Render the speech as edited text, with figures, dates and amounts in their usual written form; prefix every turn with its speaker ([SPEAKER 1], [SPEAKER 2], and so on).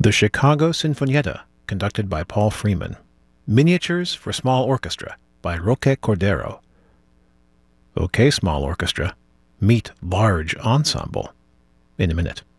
[SPEAKER 1] The Chicago Sinfonietta, conducted by Paul Freeman. Miniatures for Small Orchestra by Roque Cordero. Okay, small orchestra, meet large ensemble in a minute.